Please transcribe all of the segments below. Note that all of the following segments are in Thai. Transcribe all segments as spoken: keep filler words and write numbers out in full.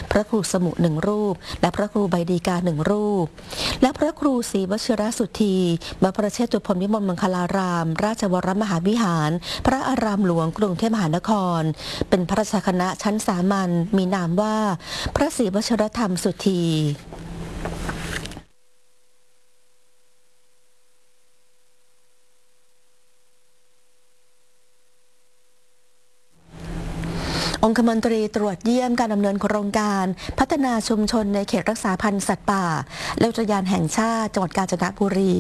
พระครูสมุหนึ่งรูปและพระครูใบดีกาหนึ่งรูปและพระครูศรีวชิรสุทธีบพระเชตุพนวิมลมังคลารามราชวรมหาวิหารพระอารามหลวงกรุงเทพมหานครเป็นพระราชคณะชั้นสามัญมีนามว่าพระศรีวชิรธรรมสุทธีองคมนตรีตรวจเยี่ยมการดำเนินโครงการพัฒนาชุมชนในเขตรักษาพันธุ์สัตว์ป่าและอุทยานแห่งชาติจังหวัดกาญจนบุรี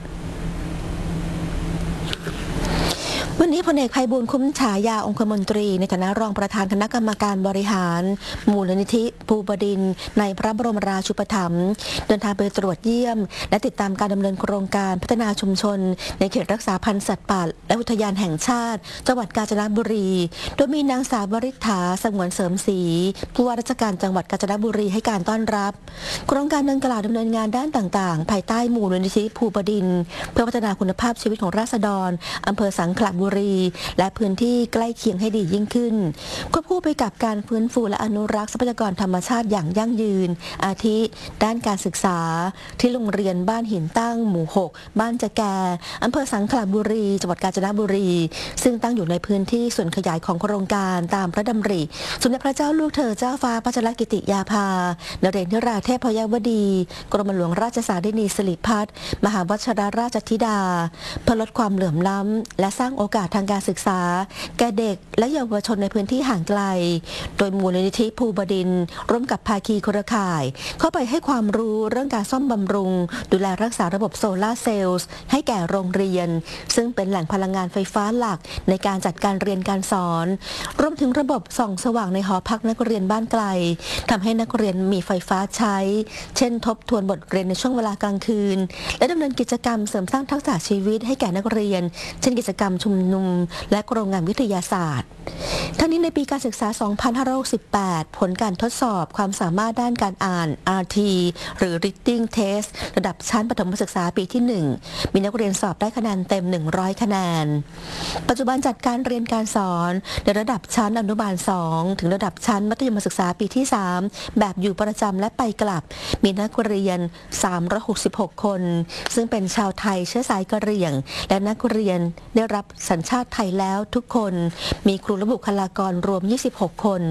วันนี้พลเอกไพบูลย์คุ้มฉายาองคมนตรีในฐานะรองประธานคณะกรรมการบริหารมูลนิธิภูบดินทร์ในพระบรมราชูปถัมภ์เดินทางไปตรวจเยี่ยมและติดตามการดำเนินโครงการพัฒนาชุมชนในเขตรักษาพันธุ์สัตว์ป่าและอุทยานแห่งชาติจังหวัดกาญจนบุรีโดยมีนางสาววริษฐาสงวนเสริมศรีผู้ว่าราชการจังหวัดกาญจนบุรีให้การต้อนรับโครงการดังกล่าวดำเนินงานด้านต่างๆภายใต้มูลนิธิภูบดินทร์เพื่อพัฒนาคุณภาพชีวิตของราษฎรอำเภอสังขละบุรีและพื้นที่ใกล้เคียงให้ดียิ่งขึ้นควบคู่ไปกับการฟื้นฟูและอนุรักษ์ทรัพยากรธรรมชาติอย่างยั่งยืนอาทิด้านการศึกษาที่โรงเรียนบ้านหินตั้งหมู่หกบ้านจะแกอำเภอสังขละบุรีจังหวัดกาญจนบุรีซึ่งตั้งอยู่ในพื้นที่ส่วนขยายของโครงการตามพระดำริสมเด็จพระเจ้าลูกเธอเจ้าฟ้าพัชรกิติยาภานเรศวราเทพยวดีกรมหลวงราชสารินีสิริพัฒน์มหาวชิรราชธิดาเพื่อลดความเหลื่อมล้ำและสร้างโอกาสทางการศึกษาแก่เด็กและเยาวชนในพื้นที่ห่างไกลโดยมูลนิธิภูบดินทร์ร่วมกับภาคีเครือข่ายเข้าไปให้ความรู้เรื่องการซ่อมบำรุงดูแลรักษาระบบโซลาร์เซลล์ให้แก่โรงเรียนซึ่งเป็นแหล่งพลังงานไฟฟ้าหลักในการจัดการเรียนการสอนรวมถึงระบบส่องสว่างในหอพักนักเรียนบ้านไกลทำให้นักเรียนมีไฟฟ้าใช้เช่นทบทวนบทเรียนในช่วงเวลากลางคืนและดำเนินกิจกรรมเสริมสร้างทักษะชีวิตให้แก่นักเรียนเช่นกิจกรรมชุมนุมและโครงงานวิทยาศาสตร์ทั้งนี้ในปีการศึกษา สองพันห้าร้อยหกสิบแปด ผลการทดสอบความสามารถด้านการอ่าน อาร์ ที หรือ Reading Test ระดับชั้นประถมศึกษาปีที่ หนึ่ง มีนักเรียนสอบได้คะแนนเต็ม หนึ่งร้อย คะแนนปัจจุบันจัดการเรียนการสอนในระดับชั้นอนุบาล สอง ถึงระดับชั้นมัธยมศึกษาปีที่ สาม แบบอยู่ประจำและไปกลับมีนักเรียน สามร้อยหกสิบหก คนซึ่งเป็นชาวไทยเชื้อสายกะเหรี่ยงและนักเรียนได้รับสัญชาติไทยแล้วทุกคนมีครูและบุคลากรรวมยี่สิบหกคน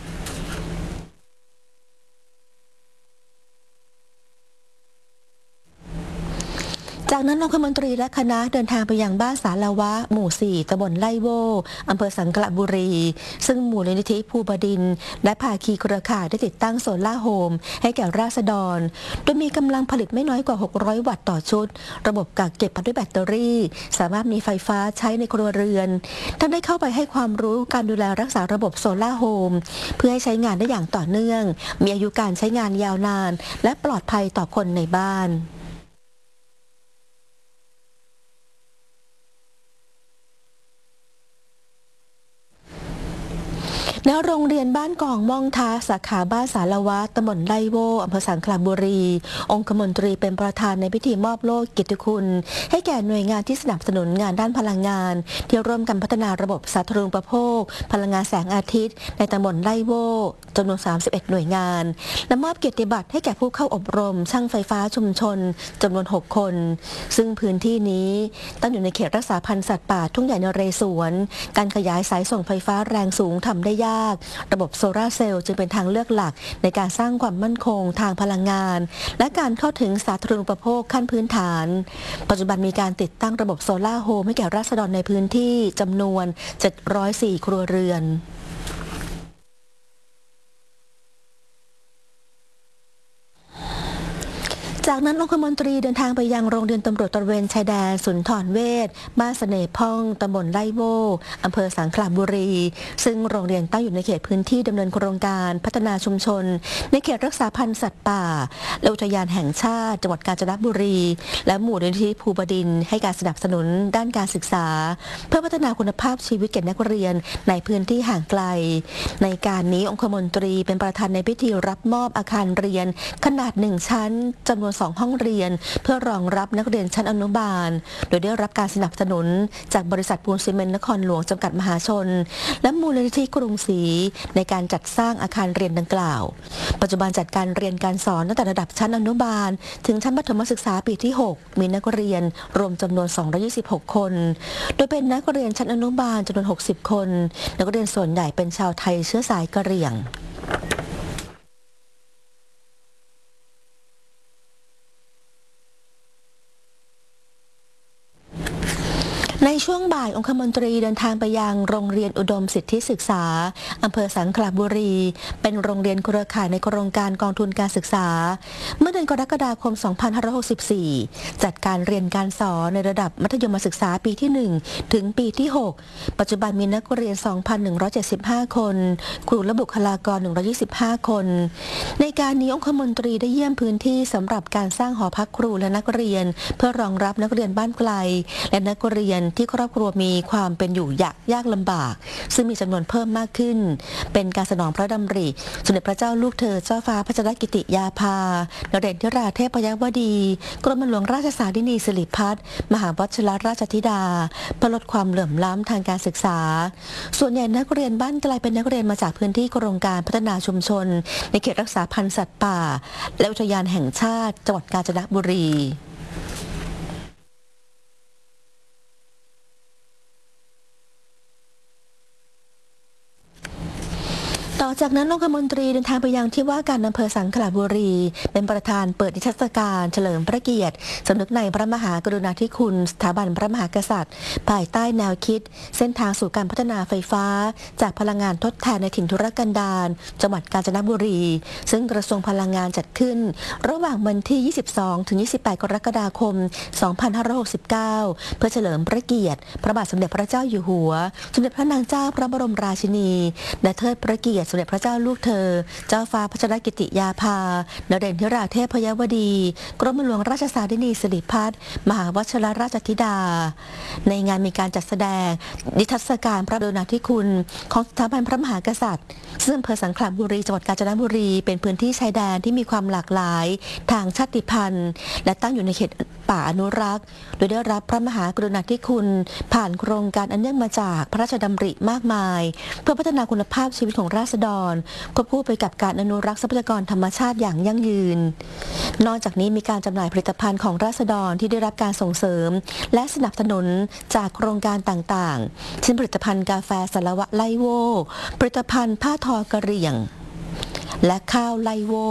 จากนั้นองคมนตรีและคณะเดินทางไปยังบ้านสาลาวะหมู่ สี่ ตำบลไล่โวอำเภอสังขละบุรีซึ่งมูลนิธิภูบดินทร์และภาคีเครือข่ายได้ติดตั้งโซล่าร์โฮมให้แก่ราษฎรโดยมีกำลังผลิตไม่น้อยกว่าหกร้อยวัตต์ต่อชุดระบบกักเก็บด้วยแบตเตอรี่สามารถมีไฟฟ้าใช้ในครัวเรือนท่านได้เข้าไปให้ความรู้การดูแลรักษาระบบโซล่าร์โฮมเพื่อให้ใช้งานได้อย่างต่อเนื่องมีอายุการใช้งานยาวนานและปลอดภัยต่อคนในบ้านณโรงเรียนบ้านกองม่องท้าสาขาบ้านสารวัตรตำบลไล่โวอำเภอสังขละบุรีองคมนตรีเป็นประธานในพิธีมอบโล่เกียรติคุณให้แก่หน่วยงานที่สนับสนุนงานด้านพลังงานที่ร่วมกันพัฒนาระบบสาธารณูปโภคพลังงานแสงอาทิตย์ในตำบลไล่โวจำนวนสามสิบเอ็ดหน่วยงานและมอบเกียรติบัตรให้แก่ผู้เข้าอบรมช่างไฟฟ้าชุมชนจำนวนหกคนซึ่งพื้นที่นี้ตั้งอยู่ในเขตรักษาพันธุ์สัตว์ป่าทุ่งใหญ่นเรศวรการขยายสายส่งไฟฟ้าแรงสูงทำได้ยากระบบโซลาร์เซลล์จึงเป็นทางเลือกหลักในการสร้างความมั่นคงทางพลังงานและการเข้าถึงสาธารณูปโภคขั้นพื้นฐานปัจจุบันมีการติดตั้งระบบโซลาร์โฮมให้แก่ราษฎรในพื้นที่จำนวนเจ็ดร้อยสี่ครัวเรือน จากนั้นองคมนตรีเดินทางไปยังโรงเรียนตำรวจตระเวนชายแดนสุนทรเวชบ้านเสน่ห์พ่องตำบลไร่โวอำเภอสังขละบุรีซึ่งโรงเรียนตั้งอยู่ในเขตพื้นที่ดำเนินโครงการพัฒนาชุมชนในเขตรักษาพันธุ์สัตว์ป่าและอุทยานแห่งชาติจังหวัดกาญจนบุรีและหมู่มูลนิธิภูบดินทร์ให้การสนับสนุนด้านการศึกษาเพื่อพัฒนาคุณภาพชีวิตแก่นักเรียนในพื้นที่ห่างไกลในการนี้องคมนตรีเป็นประธานในพิธีรับมอบอาคารเรียนขนาดหนึ่งชั้นจำนวนสองห้องเรียนเพื่อรองรับนักเรียนชั้นอนุบาลโดยได้รับการสนับสนุนจากบริษัทปูนซีเมนต์นครหลวงจำกัดมหาชนและมูลนิธิกรุงศรีในการจัดสร้างอาคารเรียนดังกล่าวปัจจุบันจัดการเรียนการสอนตั้งแต่ระดับชั้นอนุบาลถึงชั้นมัธยมศึกษาปีที่หกมีนักเรียนรวมจำนวนสองร้อยยี่สิบหกคนโดยเป็นนักเรียนชั้นอนุบาลจำนวนหกสิบคนนักเรียนส่วนใหญ่เป็นชาวไทยเชื้อสายกะเหรี่ยงในช่วงบ่ายองคมนตรีเดินทางไปยังโรงเรียนอุดมสิทธิศึกษาอำเภอสังขละบุรีเป็นโรงเรียนเครือข่ายในโครงการกองทุนการศึกษาเมื่อเดือนกรกฎาคม สองพันห้าร้อยหกสิบสี่ จัดการเรียนการสอนในระดับมัธยมศึกษาปีที่ หนึ่ง ถึงปีที่ หก ปัจจุบันมีนักเรียน สองพันหนึ่งร้อยเจ็ดสิบห้า คนครูและบุคลากร หนึ่งร้อยยี่สิบห้า คนในการนี้องคมนตรีได้เยี่ยมพื้นที่สำหรับการสร้างหอพักครูและนักเรียนเพื่อรองรับนักเรียนบ้านไกลและนักเรียนที่ครอบครัวมีความเป็นอยู่ยากยากลำบากซึ่งมีจำนวนเพิ่มมากขึ้นเป็นการสนองพระดำริสมเด็จพระเจ้าลูกเธอเจ้าฟ้าพัชรกิติยาภานเรศธิราเทพยวดีกรมหลวงราชสารินีสิริพัฒน์มหาวชิรราชธิดาเพื่อลดความเหลื่อมล้ำทางการศึกษาส่วนใหญ่นักเรียนบ้านไกลเป็นนักเรียนมาจากพื้นที่โครงการพัฒนาชุมชนในเขตรักษาพันธุ์สัตว์ป่าและอุทยานแห่งชาติจังหวัดกาญจนบุรีต่อจากนั้นองคมนตรีเดินทางไปยังที่ว่าการอำเภอสังขละบุรีเป็นประธานเปิดนิทรรศการเฉลิมพระเกียรติสำนึกในพระมหากรุณาธิคุณสถาบันพระมหากษัตริย์ภายใต้แนวคิดเส้นทางสู่การพัฒนาไฟฟ้าจากพลังงานทดแทนในถิ่นทุรกันดารจังหวัดกาญจนบุรีซึ่งกระทรวงพลังงานจัดขึ้นระหว่างวันที่ ยี่สิบสองถึงยี่สิบแปด กรกฎาคม สองพันห้าร้อยหกสิบเก้า เพื่อเฉลิมพระเกียรติพระบาทสมเด็จพระเจ้าอยู่หัวสมเด็จพระนางเจ้าพระบรมราชินีและเทิดพระเกียรติสมเด็จพระเจ้าลูกเธอเจ้าฟ้าพัชรกิติยาภานเรศธิราเทพยวดีกรมหลวงราชสารินีสิริพัฒน์มหาวชิรราชธิดาในงานมีการจัดแสดงนิทรรศการพระกรุณาธิคุณของสถาบันพระมหากษัตริย์ซึ่งอำเภอสังขละบุรีจังหวัดกาญจนบุรีเป็นพื้นที่ชายแดนที่มีความหลากหลายทางชาติพันธุ์และตั้งอยู่ในเขตป่าอนุรักษ์โดยได้รับพระมหากรุณาธิคุณผ่านโครงการอันเนื่องมาจากพระราชดำริมากมายเพื่อพัฒนาคุณภาพชีวิตของราษฎรควบคู่ไปกับการอนุรักษ์ทรัพยากรธรรมชาติอย่างยั่งยืนนอกจากนี้มีการจำหน่ายผลิตภัณฑ์ของราษฎรที่ได้รับการส่งเสริมและสนับสนุนจากโครงการต่างๆเช่นผลิตภัณฑ์กาแฟสารวะไลโวผลิตภัณฑ์ผ้าทอกะเหรี่ยงและข้าวไลโว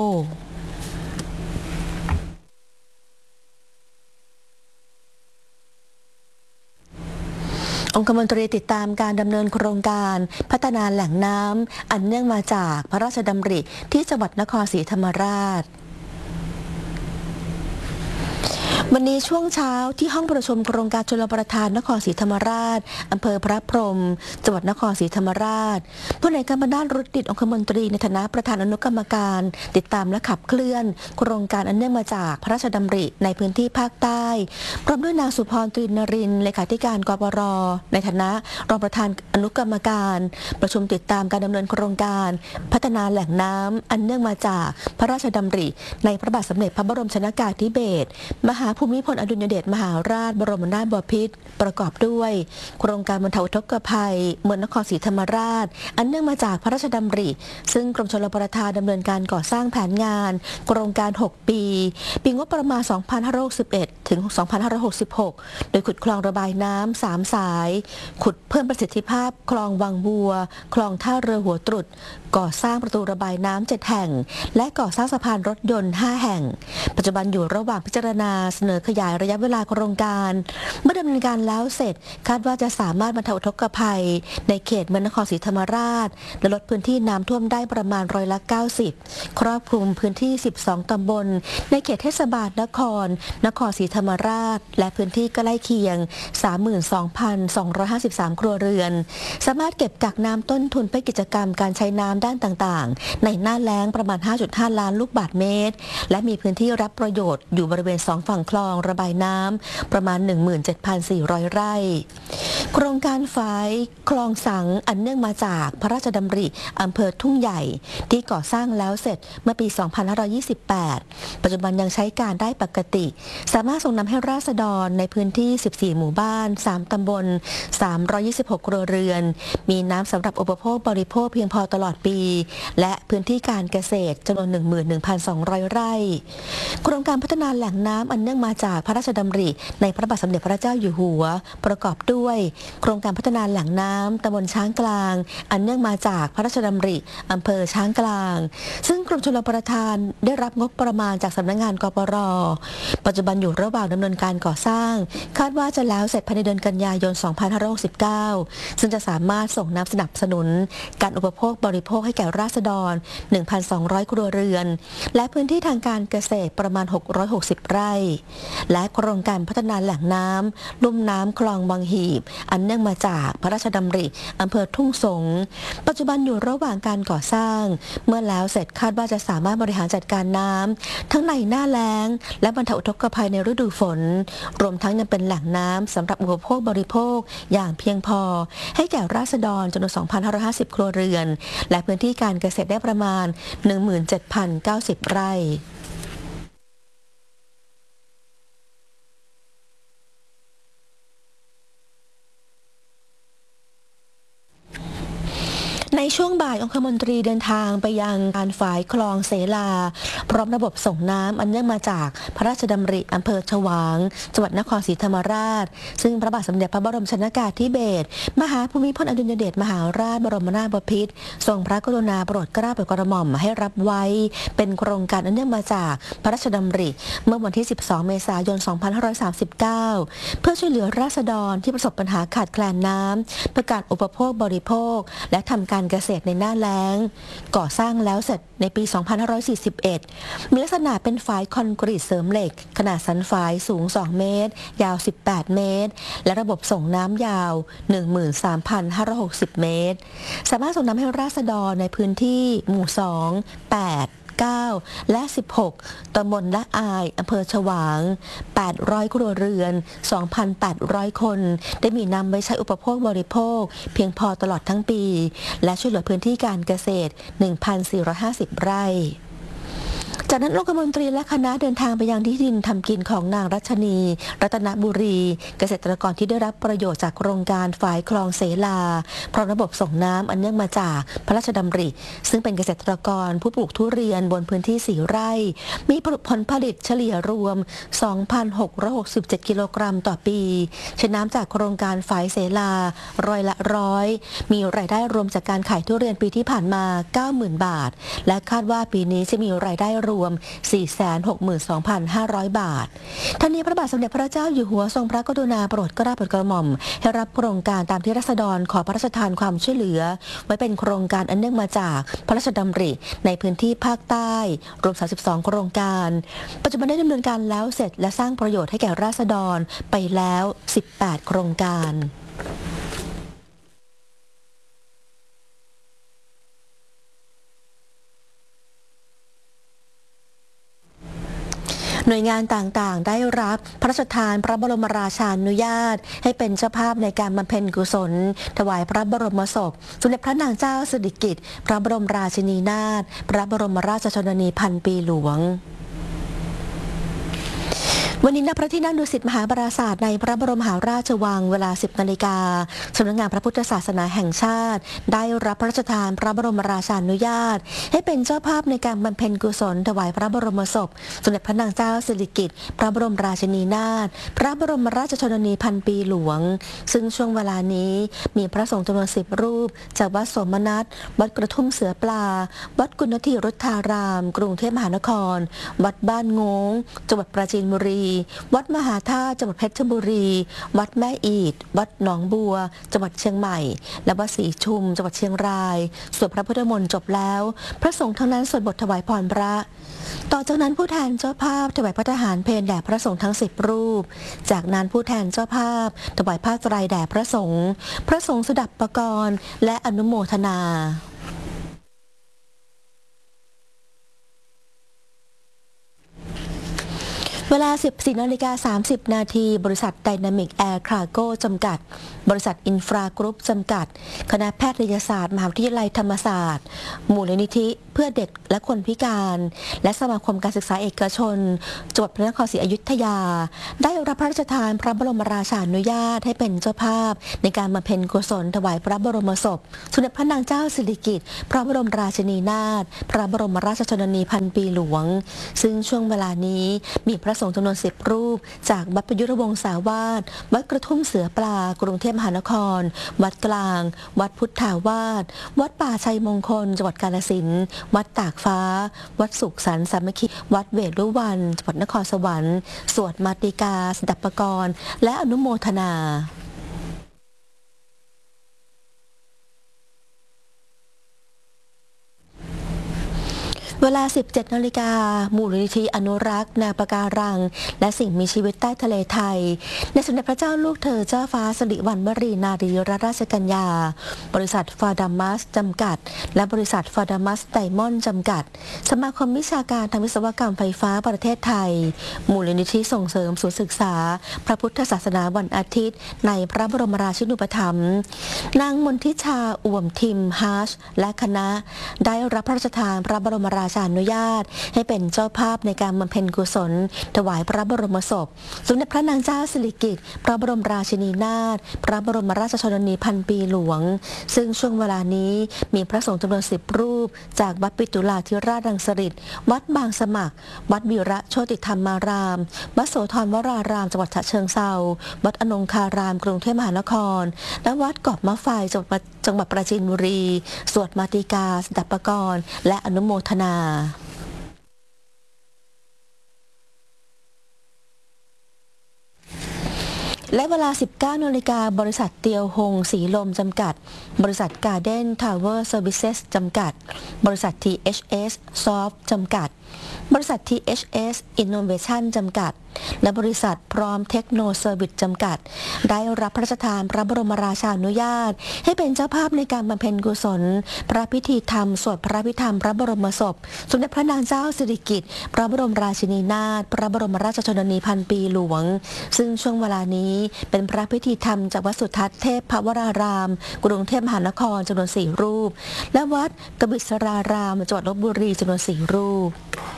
องคมนตรีติดตามการดำเนินโครงการพัฒนาแหล่งน้ำอันเนื่องมาจากพระราชดำริที่จังหวัดนครศรีธรรมราชวันนี้ช่วงเช้าที่ห้องประชุมโครงการชลประทานนครศรีธรรมราชอำเภอพระพรหมจังหวัดนครศรีธรรมราชผู้ในการบรรดารุดิตองคมนตรีในฐานะประธานอนุกรรมการติดตามและขับเคลื่อนโครงการอันเนื่องมาจากพระราชดำริในพื้นที่ภาคใต้พร้อมด้วยนางสุพรตรีนรินทร์เลขาธิการกปรในฐานะรองประธานอนุกรรมการประชุมติดตามการดำเนินโครงการพัฒนาแหล่งน้ำอันเนื่องมาจากพระราชดำริในพระบาทสมเด็จพระบรมชนกาธิเบศรมหาภูมิพลอดุลยเดชมหาราชบรมนาถบพิตรประกอบด้วยโครงการบรรเทาอุทกภัยเมืองนครศรีธรรมราชอันเนื่องมาจากพระราชดำริซึ่งกรมชลประทานดำเนินการก่อสร้างแผนงานโครงการหกปีปีงบประมาณ สองพันห้าร้อยหกสิบเอ็ด ถึง สองพันห้าร้อยหกสิบหก โดยขุดคลองระบายน้ำสามสายขุดเพิ่มประสิทธิภาพคลองวังบัวคลองท่าเรือหัวตรุษก่อสร้างประตูระบายน้ำเจ็ดแห่งและก่อสร้างสะพานรถยนต์ห้าแห่งปัจจุบันอยู่ระหว่างพิจารณาเสนอขยายระยะเวลาโครงการเมื่อดำเนินการแล้วเสร็จคาดว่าจะสามารถบรรเทาอุทกภัยในเขตเมืองนครศรีธรรมราชและลดพื้นที่น้ำท่วมได้ประมาณร้อยละเก้าสิบครอบคลุมพื้นที่สิบสองตำบลในเขตเทศบาลนครนครศรีธรรมราชและพื้นที่ใกล้เคียง สามหมื่นสองพันสองร้อยห้าสิบสาม ครัวเรือนสามารถเก็บกักน้ำต้นทุนเพื่อกิจกรรมการใช้น้ำด้านต่างๆในหน้าแล้งประมาณ ห้าจุดห้า ล้านลูกบาศก์เมตรและมีพื้นที่รับประโยชน์อยู่บริเวณสองฝั่งคลองระบายน้ำประมาณ หนึ่งหมื่นเจ็ดพันสี่ร้อย ไร่โครงการฝายคลองสังอันเนื่องมาจากพระราชดำริอำเภอทุ่งใหญ่ที่ก่อสร้างแล้วเสร็จเมื่อปี สองพันห้าร้อยยี่สิบแปด ปัจจุบันยังใช้การได้ปกติสามารถส่งน้ำให้ราษฎรในพื้นที่ สิบสี่ หมู่บ้าน สาม ตำบล สามร้อยยี่สิบหก ครัวเรือนมีน้ำสำหรับอุปโภคบริโภคเพียงพอตลอดปีและพื้นที่การเกษตรจำนวน หนึ่งหมื่นหนึ่งพันสองร้อย ไร่โครงการพัฒนาแหล่งน้ำอันเนื่องมาจากพระราชดำริในพระบาทสมเด็จพระเจ้าอยู่หัวประกอบด้วยโครงการพัฒนาแหล่งน้ำตำบลช้างกลางอันเนื่องมาจากพระราชดำริอำเภอช้างกลางซึ่งกรมชลประทานได้รับงบประมาณจากสำนักงานกปร.ปัจจุบันอยู่ระหว่างดำเนินการก่อสร้างคาดว่าจะแล้วเสร็จภายในเดือนกันยายน สองพันห้าร้อยหกสิบเก้า ซึ่งจะสามารถส่งน้ำสนับสนุนการอุปโภคบริโภคให้แก่ราษฎร หนึ่งพันสองร้อย ครัวเรือนและพื้นที่ทางการเกษตรประมาณ หกร้อยหกสิบ ไร่และโครงการพัฒนาแหล่งน้ำลุ่มน้ำคลองบางหีบอันเนื่องมาจากพระราชดำริอำเภอทุ่งสงปัจจุบันอยู่ระหว่างการก่อสร้างเมื่อแล้วเสร็จคาดว่าจะสามารถบริหารจัดการน้ำทั้งในหน้าแล้งและบรรเทาอุทกภัยในฤดูฝนรวมทั้งยังเป็นแหล่งน้ำสำหรับอุปโภคบริโภคอย่างเพียงพอให้แก่ราษฎรจำนวน สองพันห้าร้อยห้าสิบ ครัวเรือนและพื้นที่การเกษตรได้ประมาณ หนึ่งหมื่นเจ็ดพันเก้าสิบ ไร่ในช่วงบ่ายองคมนตรีเดินทางไปยังการฝายคลองเสลาพร้อมระบบส่งน้ำอันเนื่องมาจากพระราชดำริอำเภอฉวางจังหวัดนครศรีธรรมราชซึ่งพระบาทสมเด็จพระบรมชนกาธิเบศรมหาภูมิพลอดุลยเดชมหาราชบรมนาถบพิตรทรงพระกรุณาโปรดเกล้าโปรดกระหม่อมให้รับไว้เป็นโครงการอันเนื่องมาจากพระราชดำริเมื่อวันที่ สิบสอง เมษายน สองพันห้าร้อยสามสิบเก้า เพื่อช่วยเหลือราษฎรที่ประสบปัญหาขาดแคลนน้ำเพื่อการอุปโภคบริโภคและทำการเกษตรในหน้าแล้งก่อสร้างแล้วเสร็จในปี สองพันห้าร้อยสี่สิบเอ็ด มีลักษณะเป็นฝายคอนกรีตเสริมเหล็กขนาดสันฝายสูง สอง เมตรยาว สิบแปด เมตรและระบบส่งน้ำยาว หนึ่งหมื่นสามพันห้าร้อยหกสิบ เมตรสามารถส่งน้ำให้ราษฎรในพื้นที่หมู่ สอง แปด เก้า และ สิบหก ตำบลละอายอำเภอฉวาง แปดร้อย ครัวเรือน สองพันแปดร้อย คนได้มีน้ำไว้ใช้อุปโภคบริโภคเพียงพอตลอดทั้งปีและช่วยเหลือพื้นที่การเกษตร หนึ่งพันสี่ร้อยห้าสิบ ไร่จากนั้นองคมนตรีและคณะเดินทางไปยังที่ดินทำกินของนางรัชนีรัตนบุรีเกษตรกรที่ได้รับประโยชน์จากโครงการฝายคลองเสลาพร้อมระบบส่งน้ำอันเนื่องมาจากพระราชดำริซึ่งเป็นเกษตรกรผู้ปลูกทุเรียนบนพื้นที่สี่ไร่มีผลผลิตเฉลี่ยรวม สองพันหกร้อยหกสิบเจ็ด กิโลกรัมต่อปีใช้น้ำจากโครงการฝายเสลาร้อยละร้อยมีรายได้รวมจากการขายทุเรียนปีที่ผ่านมา เก้าหมื่น บาทและคาดว่าปีนี้จะมีรายได้รวม สี่แสนหกหมื่นสองพันห้าร้อย บาททั้งนี้พระบาทสมเด็จพระเจ้าอยู่หัวทรงพระกรุณาโปรดเกล้าโปรดกระหม่อมให้รับโครงการตามที่ราษฎรขอพระราชทานความช่วยเหลือไว้เป็นโครงการอันเนื่องมาจากพระราชดำริในพื้นที่ภาคใต้รวมสามสิบสองโครงการปัจจุบันได้ดำเนินการแล้วเสร็จและสร้างประโยชน์ให้แก่ราษฎรไปแล้วสิบแปดโครงการหน่วยงานต่างๆได้รับพระราชทานพระบรมราชานุญาตให้เป็นเจ้าภาพในการบำเพ็ญกุศลถวายพระบรมศพสมเด็จพระนางเจ้าสิริกิติ์พระบรมราชินีนาถพระบรมราชชนนีพันปีหลวงวันนี้ณพระที่นั่งดุสิตมหาปราสาทในพระบรมมหาราชวังเวลา สิบ นาฬิกาสำนักงานพระพุทธศาสนาแห่งชาติได้รับพระราชทานพระบรมราชานุญาตให้เป็นเจ้าภาพในการบำเพ็ญกุศลถวายพระบรมศพสมเด็จพระนางเจ้าสิริกิติ์พระบรมราชินีนาถพระบรมราชชนนีพันปีหลวงซึ่งช่วงเวลานี้มีพระสงฆ์จำนวนสิบรูปจากวัดสมนัสวัดกระทุ่มเสือปลาวัดกุณฑีรุทธารามกรุงเทพมหานครวัดบ้านงงจังหวัดปราจีนบุรีวัดมหาธาตุจังหวัดเพชรบุรีวัดแม่อีดวัดหนองบัวจังหวัดเชียงใหม่และวัดศรีชุมจังหวัดเชียงรายสวดพระพุทธมนต์จบแล้วพระสงฆ์ทั้งนั้นสวดบทถวายพรพระต่อจากนั้นผู้แทนเจ้าภาพถวายพระทหารเพลแด่พระสงฆ์ทั้งสิบรูปจากนั้นผู้แทนเจ้าภาพถวายผ้าไตรแด่พระสงฆ์พระสงฆ์สดับปกรณ์และอนุโมทนาเวลา สิบสี่นาฬิกาสามสิบนาที บริษัทไดนามิกแอร์คาร์โก้จำกัด บริษัทอินฟรากรุ๊ปจำกัด คณะแพทยศาสตร์ มหาวิทยาลัยธรรมศาสตร์ มูลนิธิเพื่อเด็กและคนพิการ และสมาคมการศึกษาเอกชนจังหวัดพระนครศรีอยุธยา ได้รับพระราชทานพระบรมราชานุญาตให้เป็นเจ้าภาพในการบำเพ็ญกุศลถวายพระบรมศพสมเด็จพระนางเจ้าสิริกิติ์พระบรมราชินีนาถพระบรมราชชนนีพันปีหลวงซึ่งช่วงเวลานี้มีพระสงฆ์จำนวนสิบรูปจากวัดประยุรวงศาวาสวัดกระทุ่มเสือปลากรุงเทพมหานครวัดกลางวัดพุทธาวาสวัดป่าชัยมงคลจังหวัดกาฬสินธุ์วัดตากฟ้าวัดสุขสันต์สามัคคีวัดเวรุวันจังหวัดนครสวรรค์สวดมาติกาสดับปกรณ์และอนุโมทนาเวลา สิบเจ็ดนาฬิกา มูลนิธิอนุรักษ์นาปะการังและสิ่งมีชีวิตใต้ทะเลไทยในสมเด็จพระเจ้าลูกเธอเจ้าฟ้าสิริวัณวรีนารีรัตนราชกัญญาบริษัทฟาดามัสจำกัดและบริษัทฟาดามัสไดมอนด์จำกัดสมาคมวิชาการทางวิศวกรรมไฟฟ้าประเทศไทยมูลนิธิส่งเสริมศูนย์ศึกษาพระพุทธศาสนาวันอาทิตย์ในพระบรมราชินูปถัมภ์นางมนทิชาอ่วมทิมฮาชและคณะได้รับพระราชทานพระบรมราชานุญาตให้เป็นเจ้าภาพในการบำเพ็ญกุศลถวายพระบรมศพสมเด็จพระนางเจ้าสิริกิติ์พระบรมราชินีนาถพระบรมราชชนนีพันปีหลวงซึ่งช่วงเวลานี้มีพระสงฆ์จำนวนสิบรูปจากวัดปิตุลาธิราชรังสฤษฎ์วัดบางสมัครวัดวีระโชติธรรมารามวัดโสธรวรารามจังหวัดฉะเชิงเทราวัดอนงคารามกรุงเทพมหานครและวัดเกาะมะไฟจังหวัดจังหวัดปราจีนบุรีสวดมาติกาสดับปกรณ์และอนุโมทนาและเวลา สิบเก้านาฬิกา บริษัทเตียวหงสีลมจำกัดบริษัท Garden Tower Services จำกัดบริษัท ที เอช เอส Soft จำกัดบริษัท ที เอช เอส Innovation จำกัดและบริษัทพร้อมเทคโนเซอร์วิสจำกัดได้รับพระราชทานพระบรมราชานุญาตให้เป็นเจ้าภาพในการบำเพ็ญกุศลพระพิธีธรรมสวดพระพิธรรมพระบรมศพสมเด็จพระนางเจ้าสิริกิติ์พระบรมราชินีนาถพระบรมราชชนนีพันปีหลวงซึ่งช่วงเวลานี้เป็นพระพิธีธรรมจากวัดสุทัศน์เทพพวรารามกรุงเทพมหานครจำนวนสี่รูปและวัดกบิษรารามจังหวัดลพบุรีจำนวนสี่รูป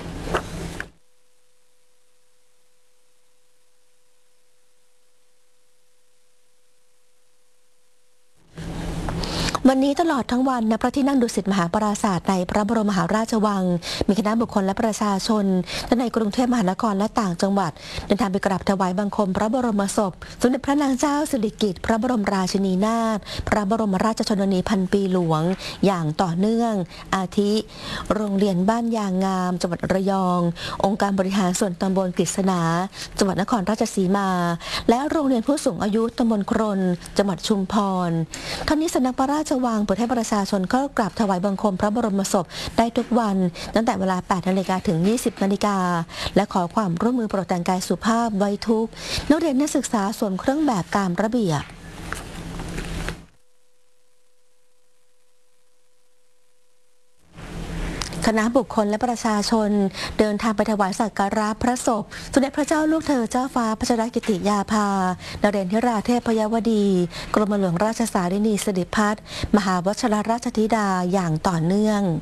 วันนี้ตลอดทั้งวันณพระที่นั่งดุสิตมหาปราสาทในพระบรมมหาราชวังมีคณะบุคคลและประชาชนทั้งในกรุงเทพมหานครและต่างจังหวัดเดินทางไปกราบถวายบังคมพระบรมศพสมเด็จพระนางเจ้าสิริกิติ์พระบรมราชินีนาถพระบรมราชชนนีพันปีหลวงอย่างต่อเนื่องอาทิโรงเรียนบ้านยางงามจังหวัดระยององค์การบริหารส่วนตำบลกฤษณาจังหวัดนครราชสีมาและโรงเรียนผู้สูงอายุตำบลครนจังหวัดชุมพรทั้งนี้สำนักพระราชวังเปิดให้ประชาชนเข้ากราบถวายบังคมพระบรมศพได้ทุกวันตั้งแต่เวลา แปดนาฬิกา ถึง ยี่สิบนาฬิกาและขอความร่วมมือโปรดแต่งกายสุภาพไว้ทุกนักเรียนนักศึกษาสวมเครื่องแบบตามระเบียบคณะบุคคลและประชาชนเดินทางไปถวายสักการะพระศพสมเด็จพระเจ้าลูกเธอเจ้าฟ้าพัชรกิติยาภานเรนทิราเทพยวดีกรมหลวงราชสารินีสิริพัฒน์มหาวชิรราชธิดาอย่างต่อเนื่อง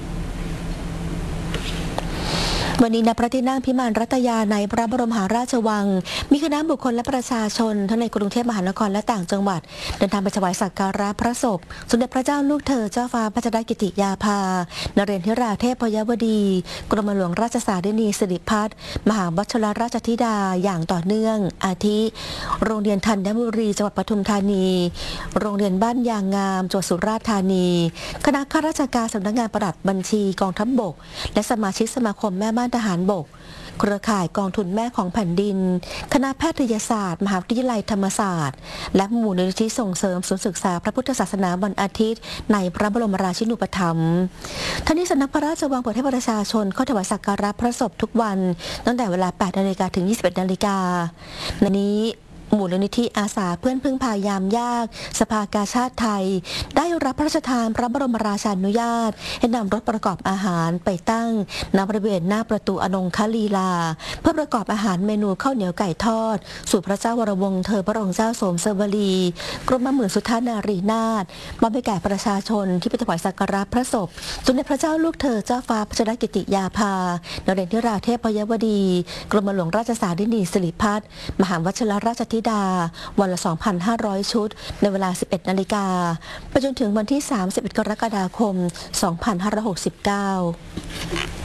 วันนี้ณพระที่นั่งพิมานรัตยาในพระบรมมหาราชวังมีคณะบุคคลและประชาชนทั้งในกรุงเทพมหานครและต่างจังหวัดเดินทางไปถวายสักการะพระศพสมเด็จพระเจ้าลูกเธอเจ้าฟ้าพัชรกิติยาภานเรนทิราเทพยวดีกรมหลวงราชสารินีสิริพัฒน์มหาวชิรราชธิดาอย่างต่อเนื่องอาทิโรงเรียนธัญบุรีจังหวัดปทุมธานีโรงเรียนบ้านยางงามจังหวัดสุราษฎร์ธานีคณะข้าราชการสำนักงานปลัดบัญชีกองทัพบกและสมาชิกสมาคมแม่บ้านทหารบกเครือข่ายกองทุนแม่ของแผ่นดินคณะแพทยศาสตร์มหาวิทยาลัยธรรมศาสตร์และมูลนิธิส่งเสริมศูนย์ศึกษาพระพุทธศาสนาวันอาทิตย์ในพระบรมราชินูปถัมภ์ทั้งนี้สำนักพระราชวังเปิดให้ประชาชนเข้าถวายสักการะพระศพทุกวันตั้งแต่เวลา แปดนาฬิกา ถึง ยี่สิบเอ็ดนาฬิกาในนี้มูลนิธิอาสาเพื่อนพึ่งพายามยากสภากาชาติไทยได้รับพระราชทานพระบรมราชานุญาตให้นำรถประกอบอาหารไปตั้งณบริเวณหน้าประตูอนงคลีลาเพื่อประกอบอาหารเมนูข้าวเหนียวไก่ทอดสู่พระเจ้าวรวงศ์เธอพระองค์เจ้าสมสวลีกรมหมื่นสุทธานารีนาถมอบให้แก่ประชาชนที่ไปถวายสักการะพระศพสมเด็จพระเจ้าลูกเธอเจ้าฟ้าพัชรกิติยาภานเรนทิราเทพยวดีกรมหลวงราชสารินีสิริพัฒน์มหาวัชรราชธิดาวันละ สองพันห้าร้อย ชุดในเวลา สิบเอ็ด นาฬิกาไปจนถึงวันที่ สามสิบเอ็ด กรกฎาคม สองพันห้าร้อยหกสิบเก้า